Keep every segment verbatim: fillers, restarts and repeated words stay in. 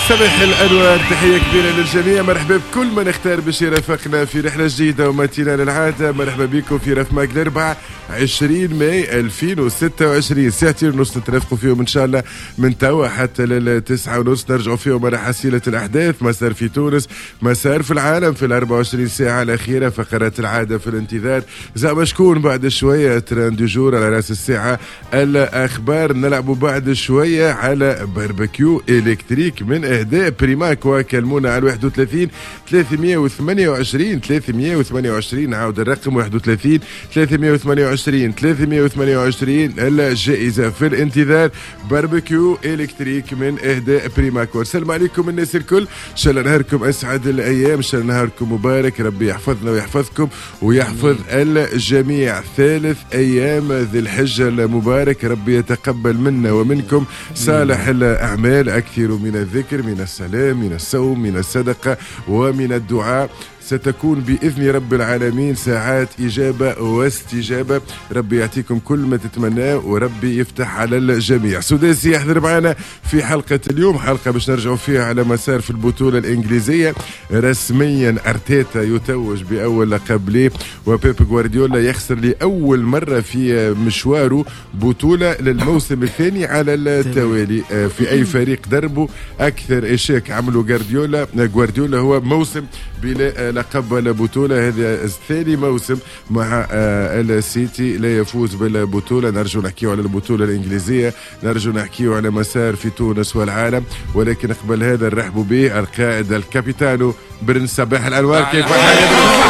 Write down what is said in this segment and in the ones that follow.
صباح الأنوار، تحية كبيرة للجميع. مرحبا بكل من اختار باش يرافقنا في رحلة جديدة ومتينة للعادة. مرحبا بكم في رفماك الأربعاء عشرين ماي ألفين وستة وعشرين. ساعتين ونص نترافقوا فيهم إن شاء الله من توا حتى للتسعة ونص. نرجعوا فيهم على حصيلة الأحداث، مسار في تونس، مسار في العالم في الأربعة وعشرين ساعة الأخيرة، فقرات العادة في الانتظار. زعما شكون بعد شوية تران دو جور على رأس الساعة الأخبار. نلعبوا بعد شوية على باربيكيو إلكتريك من إهداء بريماكوا. كلمونا على واحد وثلاثين ثلاثمية وثمانية وعشرين ثلاثمية وثمانية وعشرين. عاود الرقم واحد وثلاثين ثلاثمية وثمانية وعشرين ثلاثمية وثمانية وعشرين. الجائزة في الانتظار باربيكيو إلكتريك من إهداء بريماكوا. السلام عليكم الناس الكل، إن شاء الله نهاركم أسعد الأيام، إن شاء الله نهاركم مبارك، ربي يحفظنا ويحفظكم ويحفظ الجميع. ثالث أيام ذي الحجة المبارك، ربي يتقبل منا ومنكم صالح الأعمال، أكثر من الذكر، من السلام، من الصوم، من الصدقة ومن الدعاء. ستكون بإذن رب العالمين ساعات إجابة واستجابة. ربي يعطيكم كل ما تتمناه وربي يفتح على الجميع. سداسي يحضر معنا في حلقة اليوم، حلقة باش نرجعوا فيها على مسار في البطولة الإنجليزية. رسميا أرتيتا يتوج بأول لقب ليه، وبيب غوارديولا يخسر لأول مرة في مشواره بطولة للموسم الثاني على التوالي. في أي فريق دربه أكثر إشاك عملوا غوارديولا غوارديولا هو موسم بلا لقب ولا بطولة. هذا الثاني موسم مع السيتي لا يفوز بالبطولة. نرجو نحكيو على البطولة الإنجليزية، نرجو نحكيو على مسار في تونس والعالم، ولكن قبل هذا نرحبوا به القائد الكابيتانو برن. صباح الأنوار، كيف حالك؟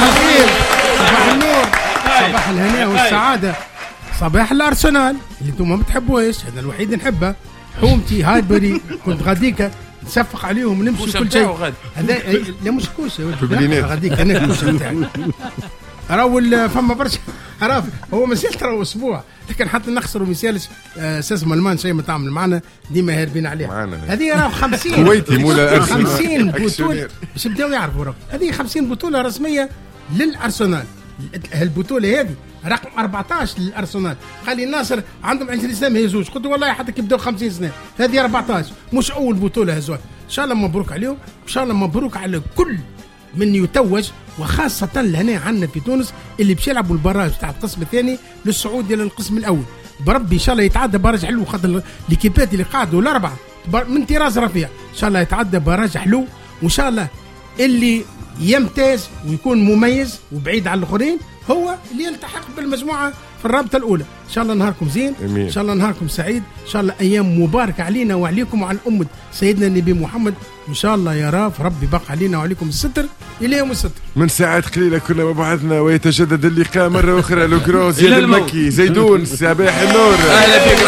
صباح النور، صباح الهناء والسعادة، صباح الأرسنال اللي انتم ما بتحبوهش، هذا الوحيد نحبه. حومتي هايبري كنت غاديك نصفق عليهم ونمشي كل شيء. هذا لا مش كوشه غاديك انا الكوشه نتاعي. راهو فما برشا عرف هو مازال ترى اسبوع، لكن حتى نخسروا مثال اساس مالمان شيء ما تعمل معنا ديما هاربين عليها. هذه راه خمسين كويتي مولا خمسين بطوله باش يبداو يعرفوا. هذه خمسين بطوله رسميه للارسنال. البطوله هذه رقم أربعتاشر للارسنال. خلي الناصر عندهم عشرين سنه ما يهزوش، قلت والله حتى كيبداو خمسين سنه. هذه أربعتاشر مش اول بطوله هزوها. ان شاء الله مبروك عليهم، ان شاء الله مبروك على كل من يتوج، وخاصه لهنا عندنا في تونس اللي باش يلعبوا البراج تاع القسم الثاني للصعود الى القسم الاول. بربي ان شاء الله يتعدى براج حلو، خاطر ليكيبات اللي قاعدوا الاربعه من طراز رفيع ان شاء الله يتعدى براج حلو، وان شاء الله اللي يمتاز ويكون مميز وبعيد عن الاخرين هو اللي يلتحق بالمجموعه في الرابطه الاولى. ان شاء الله نهاركم زين، ان شاء الله نهاركم سعيد، ان شاء الله ايام مباركه علينا وعليكم وعلى امه سيدنا النبي محمد. ان شاء الله يا رب ربي بقى علينا وعليكم الستر الى يوم الستر. من ساعات قليله كنا مع بعضنا ويتجدد اللقاء مره اخرى. لوكرو زيد المكي زيدون، صباح النور، اهلا بك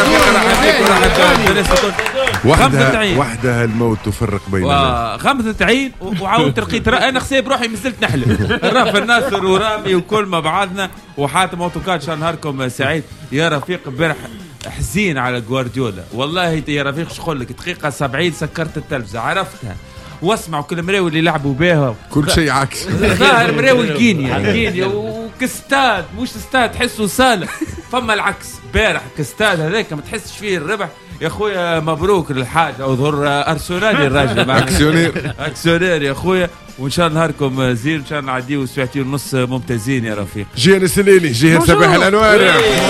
ربي يرحمك. وحدها وحدها الموت تفرق بيننا. خمسة وتسعين وعاودت رقيت انا خسيب روحي مازلت نحلم. الراف الناصر ورامي وكل ما بعضنا وحاتم اوتوكاد. شان نهاركم سعيد يا رفيق. امبارح حزين على غوارديولا والله يا رفيق. شقول لك دقيقه سبعين سكرت التلفزه عرفتها واسمعوا كل مراوي اللي لعبوا بها كل شيء عكس. ظاهر مراوي الكينيا الكينيا وكستاد مش استاد تحسوا سالة. فما العكس بارح كستاد هذاك ما تحسش فيه الربح يا خويا. مبروك للحاجه او ظهر ارسنالي الراجل اكسيونير اكسيونير يا خويا. وان شاء الله نهاركم زين، ان شاء الله نعديو ساعتين ونص ممتازين يا رفيق. جيهان السليلي، جيهان صباح الانوار.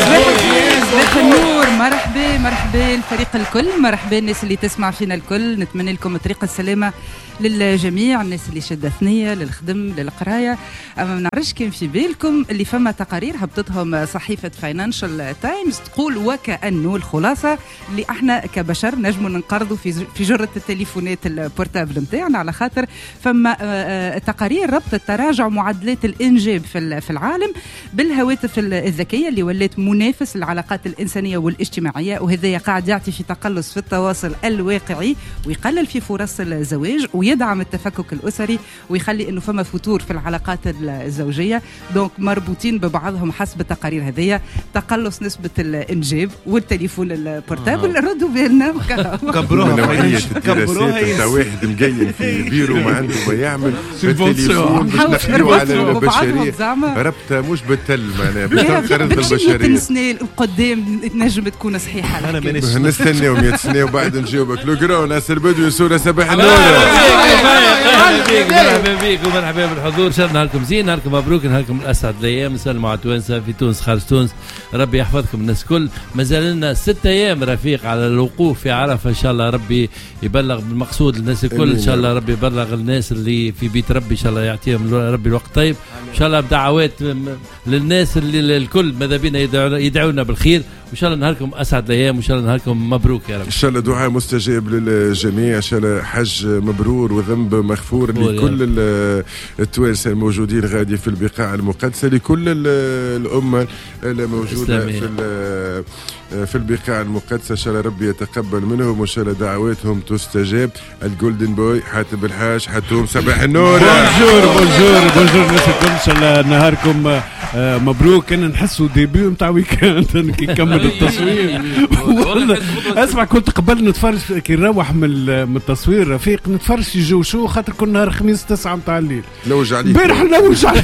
صباح النور، مرحبا مرحبا الفريق الكل، مرحبا الناس اللي تسمع فينا الكل. نتمنى لكم طريق السلامه للجميع، الناس اللي شادة ثنية للخدم للقرايه. اما ما نعرفش كان في بالكم اللي فما تقارير هبطتهم صحيفه فاينانشال تايمز تقول وكانه الخلاصه اللي احنا كبشر نجموا ننقرضوا في في جره التليفونات البورتابل نتاعنا، على خاطر فما تقارير ربط تراجع معدلات الانجاب في في العالم بالهواتف الذكيه اللي ولات منافس للعلاقات الانسانيه والاجتماعيه، وهذا قاعد يعطي في تقلص في التواصل الواقعي ويقلل في فرص الزواج ويدعم التفكك الاسري ويخلي انه فما فتور في العلاقات الزوجيه. دونك مربوطين ببعضهم حسب التقارير هذه. تقلص نسبه الانجاب والتليفون البورتابل. آه. ردوا بالنا كبروها كبروها. واحد مقيم في بيرو ما عنده ما يعمل من التليفون باش نحكيو على البشريه ربطه مش بالتل معناها باش تنقرض البشريه. مئة سنه قدام تنجم تكون صحيحه. انا مانيش نستناو مئة سنه وبعد نجاوبك. لو جرو ناصر بدوي صوره صباح النور. مرحبا بك ومرحبا بالحضور. شر نهاركم زين، نهاركم مبروك، نهاركم الاسعد الايام. نسلموا على توانسه في تونس خارج تونس، ربي يحفظكم الناس كل. مازال لنا ست ايام رفيق على الوقوف في عرفه، ان شاء الله ربي يبلغ بالمقصود الناس الكل. ان شاء الله ربي يبلغ الناس اللي في بيت ربي، ان شاء الله يعطيهم ربي الوقت طيب. ان شاء الله بدعوات للناس اللي الكل ماذا بينا يدعونا بالخير، وان شاء الله نهاركم اسعد الايام، وان شاء الله نهاركم مبروك يا رب. ان شاء الله دعاء مستجاب للجميع، ان شاء الله حج مبرور وذنب مغفور لكل التوانسه الموجودين غادي في البقاع المقدسه، لكل الامه الموجوده في في البقاع المقدسه. ان شاء الله ربي يتقبل منهم، وان شاء الله دعواتهم تستجاب. الجولدن بوي حاتم الحاج حتوم صباح النور. بونجور بونجور بونجور الناس الكل، ان شاء الله نهاركم مبروك. كان نحسوا ديبيو نتاع ويكاند كي نكمل التصوير. اسمع كنت قبل نتفرج كي نروح من التصوير رفيق نتفرج في جو شو خاطر كل نهار خميس تسعة متاع الليل لوج عليك امبارح لوج عليك.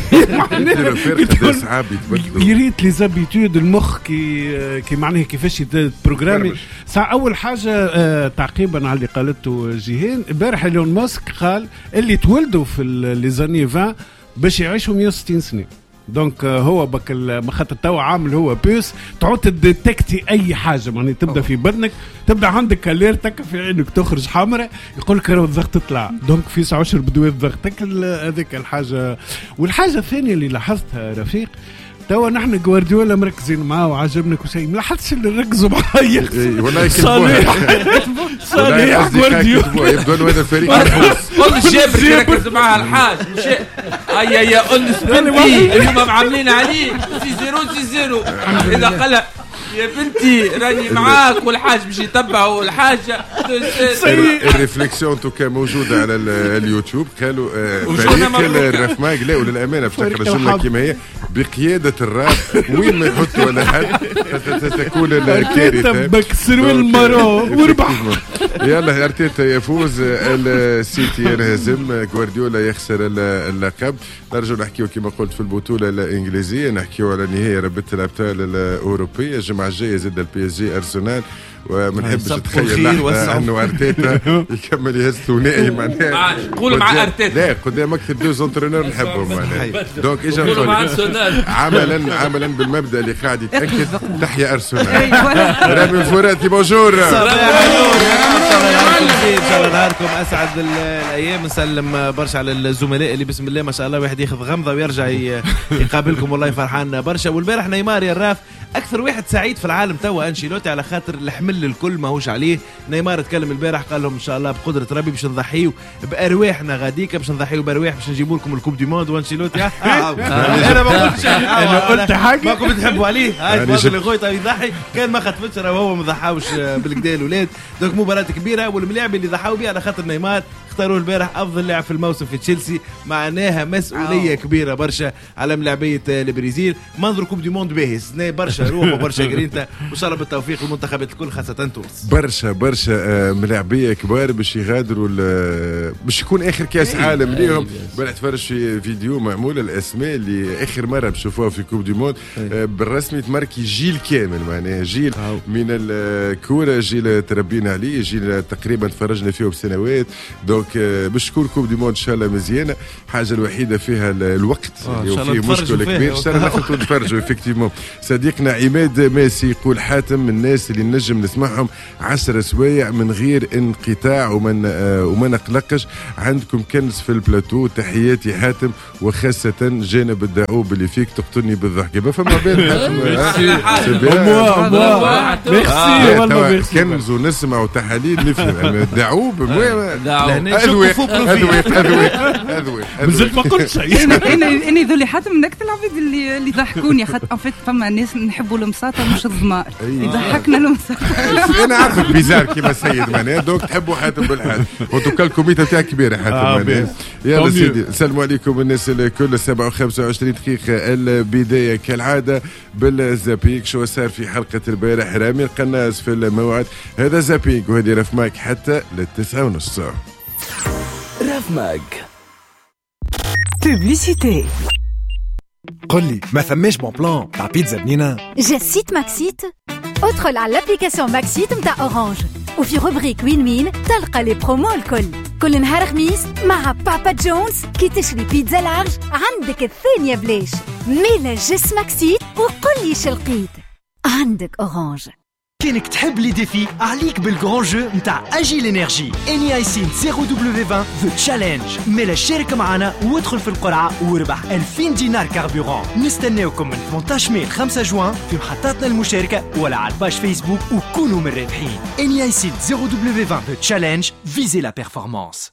يا ريت لي زابيتود المخ كي كي معناها كيفاش بروغرامي. ساعة أول حاجة آه تعقيبا على اللي قالته جيهان، امبارح إيلون ماسك قال اللي تولدوا في لي زاني عشرين باش يعيشوا مئة وستين سنة. دونك هو بك مخاطر توا عامل هو بيس تعود تديتكتي اي حاجه معني تبدا في بدنك، تبدا عندك كاليرتك في عينك تخرج حمراء يقول لك راه الضغط طلع. دونك في عشر بدوات ضغطك هذيك الحاجه. والحاجه الثانيه اللي لاحظتها رفيق، توا نحن جوارديولا مركزين معاه وعجبنا كل شيء، ما لاحظتش اللي ركزوا معايا والله صالح صالح جوارديولا يبدو انه هذا الفريق قول الجابر يركز معاه الحاج مش اي يا قول سبنتي اليوم عاملين عليه سي زيرو سي زيرو اذا قال يا بنتي راني معاك والحاج باش يتبعوا الحاجه. الريفليكسيون توكا موجوده على اليوتيوب. قالوا فريق الرفماق لا وللامانه افتكر الجمله كما هي بقياده الراب وين ما يحطوا ولا حد تكون الكارثه. بكسروا المرو وربح. يلا ارتيتا يفوز، السيتي ينهزم، جوارديولا يخسر اللقب. نرجو نحكيو كما قلت في البطوله الانجليزيه، نحكيو على نهائي رابطه الابطال الاوروبيه. الجمعه الجايه زاد البي اس جي ارسنال، وما نحبش نتخيل لحظه انه ارتيتا يكمل يهز ثنائي معناها. قول مع ارتيتا لا قدام اكثر دو زونترينور نحبهم معناها. دونك اجا عملا عملا بالمبدا اللي قاعد يتاكد تحيا ارسنال. رامي الفراتي بونجور. ان شاء الله نهاركم اسعد الايام. نسلم برشا على الزملاء اللي بسم الله ما شاء الله واحد ياخذ غمضه ويرجع يقابلكم، والله فرحان برشا. والبارح نيمار يا الراف اكثر واحد سعيد في العالم توا انشيلوتي على خاطر الحمل الكل ماهوش عليه. نيمار تكلم البارح قال لهم ان شاء الله بقدره ربي باش نضحيو بارواحنا غاديكا، باش نضحيو بارواح باش نجيبوا لكم الكوب دي موند. وانشيلوتي انا ما قلتش انا قلت حاجه ماكم تحبوا عليه. هاي فاضل خويا تو يضحي كان ما خطفتش راه هو ما ضحاوش بالكدا الاولاد. دونك مباراه كبيره، والملاعب اللي ضحاو بها على خاطر نيمار اختاروه البارح افضل لاعب في الموسم في تشيلسي. معناها مسؤوليه أوه. كبيره برشا على ملاعبيه البرازيل. منظر كوب دي موند باهز برشا روح وبرشا جرينتا، وان شاء الله بالتوفيق للمنتخبات الكل خاصه تونس. برشا برشا ملاعبيه كبار باش يغادروا باش يكون اخر كاس عالم ليهم. بل تفرج في فيديو معمول الاسماء اللي اخر مره بشوفوها في كوب دي موند بالرسمي تماركي جيل كامل معناها جيل أوه. من الكوره، جيل تربينا عليه، جيل تقريبا تفرجنا فيه بسنوات. دونك باش تكون كوب دي موند ان شاء الله مزيانه. الحاجه الوحيده فيها الوقت اللي فيه مشكله كبير. ان شاء الله ناخذ نتفرجوا افكتيفمون. صديقنا عماد ماسي يقول حاتم من الناس اللي نجم نسمعهم عشر سوايع من غير انقطاع ومن آه وما نقلقش. عندكم كنز في البلاتو. تحياتي حاتم، وخاصه جانب الدعوب اللي فيك تقتلني بالضحك. ما فما بين حاتم ميرسي والله كنز ونسمع تحاليل نفهم. الدعوب أذوي أذوي أذوي أذوي مازلت ما قلت شيء. انا انا ذولي حتى من اكثر العباد اللي اللي ضحكوني خاطر ان فيت فما ناس نحبوا المساطه مش الضمار يضحكنا المساطه. انا عارفك بيزار كيما سيد معناها. دوك تحبوا حاتم بالحال وتوكل الكوميته تاعك كبيره حاتم معناها. يلا سيدي السلام عليكم الناس الكل. سبعة وخمسة وعشرين دقيقه البدايه كالعاده بالزابيك. شو صار في حلقه البارح؟ رامي القناص في الموعد. هذا زابيك وهذه رفماك حتى للتسعة ونص. رفماك Publicité. قل لي ما ثماش بون بلان تاع بيتزا بنينه؟ جا سيت ماكسيت. ادخل على الابليكاسيون ماكسيت متاع اورانج وفي روبريك وين وين تلقى لي برومو الكل. كل نهار خميس مع بابا جونز كي تشري بيتزا لارج عندك الثانية بلاش. ميلا جس ماكسيت وقل لي شلقيت عندك اورانج. كانك تحب لي ديفي عليك بالجران جو نتاع اجيل انرجي اني ايسين صفر دبليو عشرين ذا تشالنج. ميلا شارك معنا وادخل في القرعه واربح ألفين دينار كاربوران. نستناوكم من ثمانية عشر ماي خمسة جوان في محطاتنا المشاركه ولا على الباج فيسبوك وكونوا من الرابحين. اني ايسين صفر دبليو عشرين ذا تشالنج فيزي لا بيرفورمانس.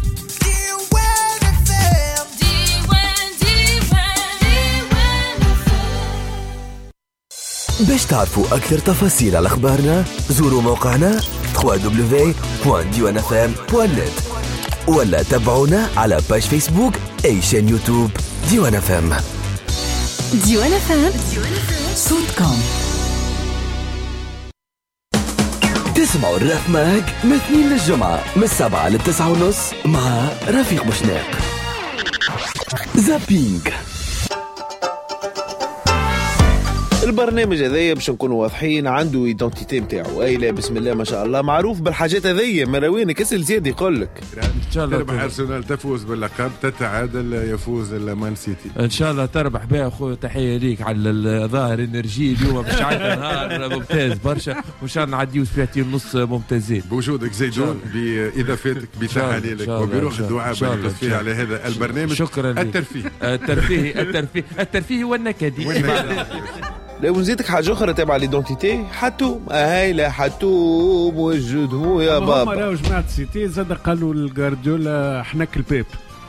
باش تعرفوا أكثر تفاصيل على أخبارنا زوروا موقعنا دبليو دبليو دبليو دوت ديوان اف ام دوت نت ولا تابعونا على باج فيسبوك أي شان يوتيوب ديوان اف ام. ديوان اف ام صوتكم. تسمعوا الراب ماج من الاثنين للجمعة من السبعة للتسعة ونص مع رفيق بوشناق. زابينج. البرنامج هذايا باش نكونوا واضحين عنده ايدنتيتي نتاعو. اي لا بسم الله ما شاء الله معروف بالحاجات هذيا. مراوين كسل زياد يقول لك ان شاء الله تربح ارسنال تفوز باللقب تتعادل يفوز المان سيتي. ان شاء الله تربح بها اخويا. تحيه ليك على الظاهر انرجي اليوم باش عندنا نهار ممتاز برشا وان شاء الله نعديو ساعتين ونص ممتازين بوجودك زيدون باضافتك بتحاليلك وبروح الدعاء بالتوفيق على هذا البرنامج. شكرا لك. الترفيه الترفيه الترفيه الترفيه والنكدي. لو نزيدك حاجه اخرى تابعه ليدونتيتي حتوم. هاي لا حتوم وجدهم يا بابا. هما راهو جماعه سيتي زاد قالوا للجارديولا حنك البيب.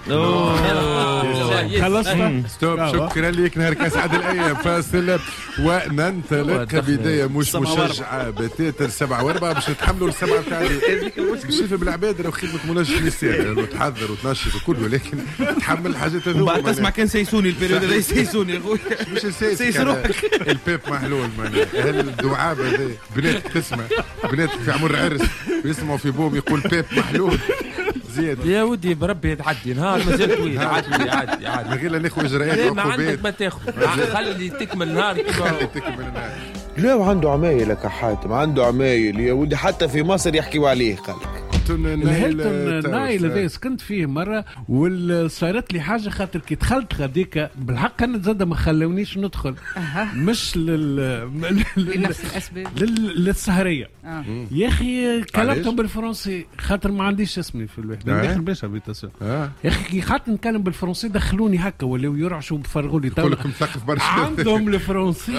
خلصنا ستوب. شكرا لك. نهار كاس عاد الايام فاصل وننطلق. بدايه مش مشجعه بتاتر سبعة واربعة باش نتحملوا السبعه بتاع شوف بالعباد راه خدمه منجم يسير وتحضر وتنشط وكل ولكن تحمل الحاجات هذوما. بعد تسمع كان سيسوني البريود هذا يسيسوني يا خويا مش سيس البيب محلول معناها الدعابه هذه بناتك تسمع بناتك في عمر عرس يسمعوا في بوم يقول بيب محلول زياد يا ودي بربي تعدي نهار مازال طويل. عادي عادي عادي من غير ناخذ اجراءات ما عندك ما تاخذ خلي تكمل نهار خلي تكمل نهار. لا وعنده عمايل لك حاتم عنده عمايل يا ودي حتى في مصر يحكيوا عليه. قالك الهيلتون نايل هذا سكنت فيه مره وصارت لي حاجه خاطر كي دخلت غاديكا بالحق انا زاد ما خلونيش ندخل. مش لل لنفس الاسباب للسهريه. يا اخي كلمتهم بالفرنسي خاطر ما عنديش اسمي في الوحده داخل باش هابيتاسيون. يا اخي كي خاطر نتكلم بالفرنسي دخلوني هكا ولاو يرعشوا بفرغوا لي يقول لك مثقف برشا. عندهم الفرنسي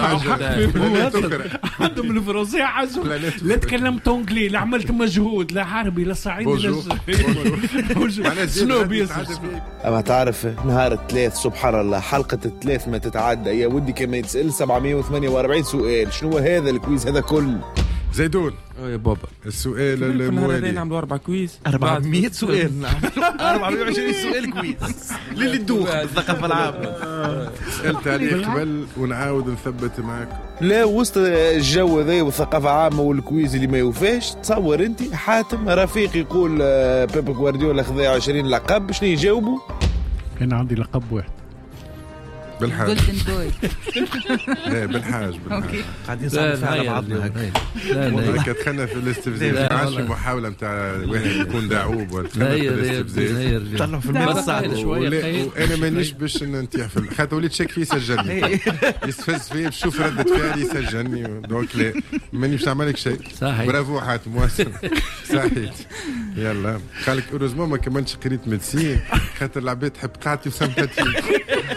عندهم الفرنسي حاجه. لا تكلمت انجلي لا عملت مجهود لا عربي لا صعيدي لا شنو بيصير. اما تعرف نهار الثلاث سبحان الله حلقه الثلاث ما تتعدى يا ودي كما يتسال سبعمية وثمانية وأربعين سؤال. شنو هذا الكويز هذا كل زيدون يا بابا السؤال الموالي نعملوا أربعة كويز أربعمية سؤال. أربعمية وعشرين سؤال كويز للي تدوخ الثقافة العامة. سألت عليه قبل ونعاود نثبت معاك. لا وسط الجو ذا والثقافة العامة والكويز اللي ما يوفاش تصور انت حاتم رفيق يقول بيب غوارديولا خذا عشرين لقب شنو يجاوبوا؟ كان عندي لقب واحد بالحاج. جولدن بوي. لا بالحاج بالحاج. قاعدين نصعب على بعضنا هكا. والله كدخلنا في الاستفزاز ما عادش محاولة نتاع واحد يكون دعوب ولا في الاستفزاز. طلعوا في المسا شوية. وانا مانيش باش ننتيح في خاطر وليت شاك فيه يسجلني. يستفز فيا بشوف ردة فعلي يسجلني دونك لا ماني باش نعمل لك شيء. برافو حاتم واصل. صحيح. يلا خالك اوروزمون ما كملتش قريت ميدسين خاطر العباد تحب قاعتي وسمتتي.